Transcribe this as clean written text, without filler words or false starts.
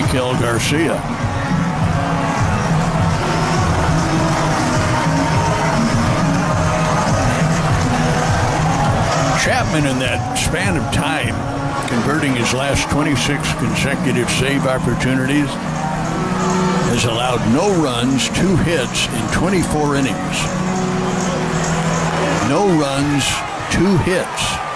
Maikel Garcia. Chapman, in that span of time, converting his last 26 consecutive save opportunities, has allowed no runs, 2 hits in 24 innings. No runs, 2 hits